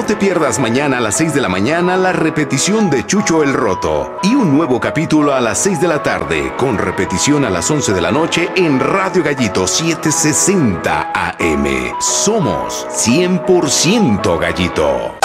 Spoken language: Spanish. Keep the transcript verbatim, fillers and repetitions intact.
te pierdas mañana a las seis de la mañana la repetición de Chucho el Roto y un nuevo capítulo a las seis de la tarde con repetición a las once de la noche en Radio Gallito setecientos sesenta A M. Somos cien por ciento Gallito.